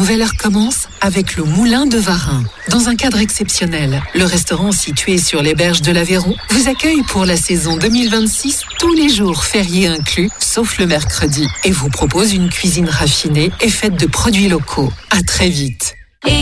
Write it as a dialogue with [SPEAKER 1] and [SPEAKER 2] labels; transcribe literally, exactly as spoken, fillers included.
[SPEAKER 1] nouvelle heure commence avec le Moulin de Varin. Dans un cadre exceptionnel, le restaurant situé sur les berges de l'Aveyron vous accueille pour la saison deux mille vingt-six, tous les jours fériés inclus, sauf le mercredi, et vous propose une cuisine raffinée et faite de produits locaux. À très vite.